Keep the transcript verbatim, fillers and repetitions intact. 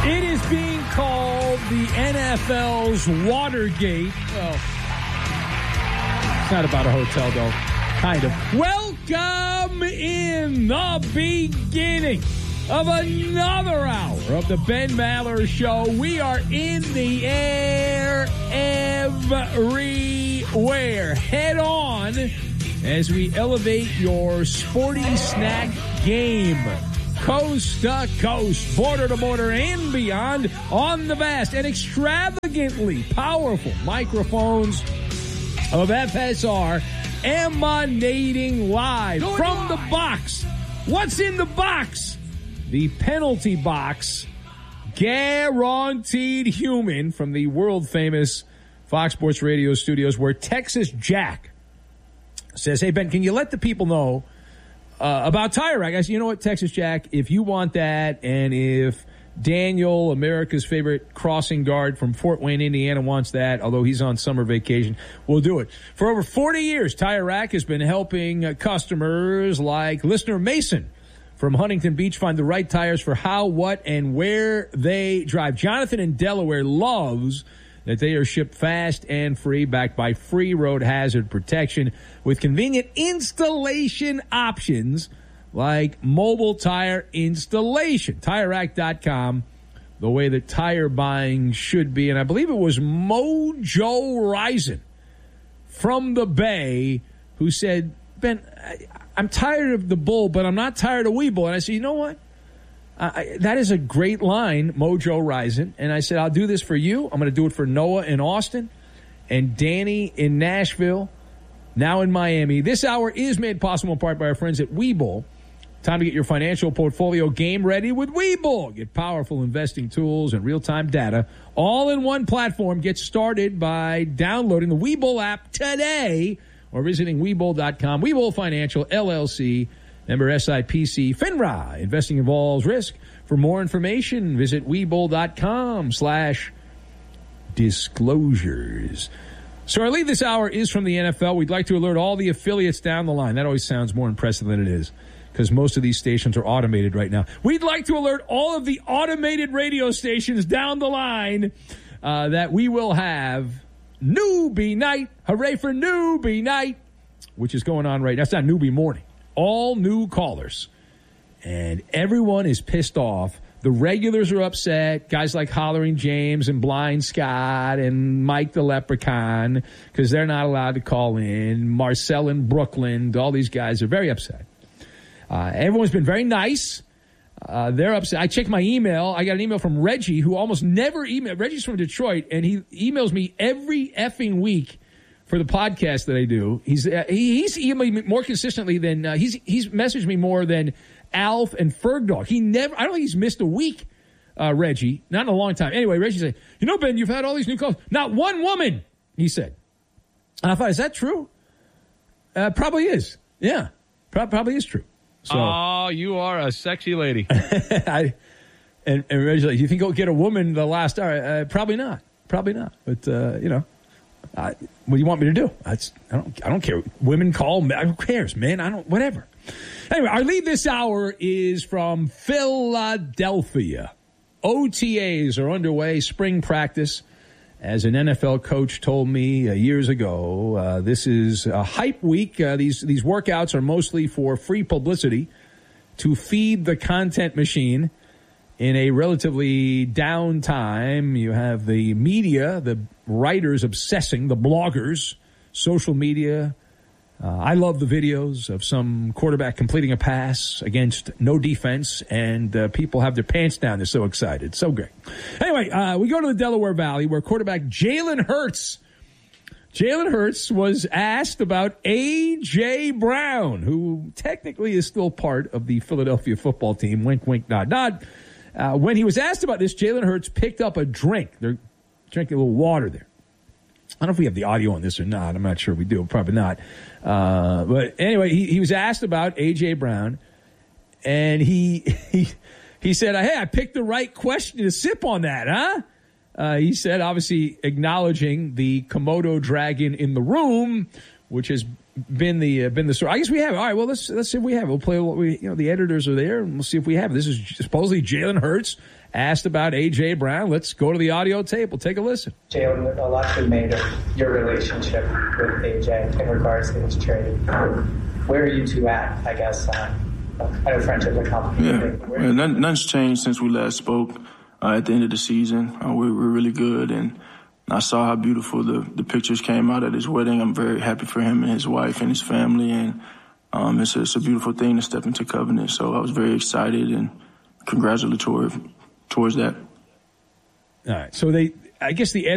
It is being called the N F L's Watergate. Well, it's not about a hotel, though. Kind of. Welcome in the beginning of another hour of the Ben Maller Show. We are in the air everywhere. Head on as we elevate your sporty snack game. Coast to coast, border to border, and beyond on the vast and extravagantly powerful microphones of F S R, emanating live from the box. What's in the box? The penalty box. Guaranteed human from the world-famous Fox Sports Radio studios, where Texas Jack says, hey, Ben, can you let the people know Uh, about Tire Rack? I said, you know what, Texas Jack, if you want that, and if Daniel, America's favorite crossing guard from Fort Wayne, Indiana, wants that, although he's on summer vacation, we'll do it. For over forty years, Tire Rack has been helping uh, customers like listener Mason from Huntington Beach find the right tires for how, what, and where they drive. Jonathan in Delaware loves that they are shipped fast and free, backed by free road hazard protection with convenient installation options like mobile tire installation. Tire Rack dot com, the way that tire buying should be. And I believe it was Mojo Rison from the Bay who said, Ben, I, I'm tired of the bull, but I'm not tired of Weeble. And I said, you know what? Uh, that is a great line, Mojo Rison. And I said, I'll do this for you. I'm going to do it for Noah in Austin and Danny in Nashville, now in Miami. This hour is made possible in part by our friends at Webull. Time to get your financial portfolio game ready with Webull. Get powerful investing tools and real-time data all in one platform. Get started by downloading the Webull app today or visiting Webull dot com. Webull Financial, L L C, member S I P C, FINRA. Investing involves risk. For more information, visit Webull.com slash disclosures. So our lead this hour is from the N F L. We'd like to alert all the affiliates down the line. That always sounds more impressive than it is, because most of these stations are automated right now. We'd like to alert all of the automated radio stations down the line uh, that we will have Newbie Night. Hooray for Newbie Night, which is going on right now. It's not Newbie Morning. All new callers, and everyone is pissed off. The regulars are upset, guys like Hollering James and Blind Scott and Mike the Leprechaun, because they're not allowed to call in. Marcel in Brooklyn, all these guys are very upset. Uh, everyone's been very nice. Uh, they're upset. I checked my email. I got an email from Reggie, who almost never emails. Reggie's from Detroit, and he emails me every effing week for the podcast that I do. He's uh, he, he's emailed me more consistently than uh, he's he's messaged me more than Alf and Fergdog. He never. I don't think he's missed a week, uh, Reggie. Not in a long time. Anyway, Reggie said, "You know, Ben, you've had all these new calls. Not one woman." He said, and I thought, "Is that true?" Uh, probably is. Yeah, Pro- probably is true. So, oh, you are a sexy lady. I, and, and Reggie's like, "You think I'll get a woman the last hour?" Uh, probably not. Probably not. But uh, you know. Uh, what do you want me to do? I, I don't. I don't care. Women call me. Who cares, man? I don't. Whatever. Anyway, our lead this hour is from Philadelphia. O T As are underway. Spring practice, as an N F L coach told me uh, years ago. Uh, this is a hype week. Uh, these these workouts are mostly for free publicity to feed the content machine. In a relatively down time, you have the media, the writers obsessing, the bloggers, social media. Uh, I love the videos of some quarterback completing a pass against no defense, and uh, people have their pants down. They're so excited. So great. Anyway, uh, we go to the Delaware Valley, where quarterback Jalen Hurts, Jalen Hurts was asked about A J. Brown, who technically is still part of the Philadelphia football team. Wink, wink, nod, nod. Uh, when he was asked about this, Jalen Hurts picked up a drink. They're drinking a little water there. I don't know if we have the audio on this or not. I'm not sure we do. Probably not. Uh, but anyway, he, he was asked about A J. Brown, and he he he said, hey, I picked the right question to sip on that, huh? Uh, he said, obviously acknowledging the Komodo dragon in the room which has been the uh, been the story. I guess we have it. All right, well, let's let's see if we have it. We'll play what we, you know, the editors are there, and we'll see if we have it. This is supposedly Jalen Hurts asked about A J. Brown. Let's go to the audio tape. We'll take a listen. Jalen, a lot's been made of your relationship with A J in regards to his trade. Um, where are you two at, I guess? Uh, I know friendship's a complicated thing. Yeah, none, none's changed since we last spoke uh, at the end of the season. Uh, we were really good, and I saw how beautiful the, the pictures came out at his wedding. I'm very happy for him and his wife and his family, and um, it's, a, it's a beautiful thing to step into covenant. So I was very excited and congratulatory towards that. All right. So they, I guess the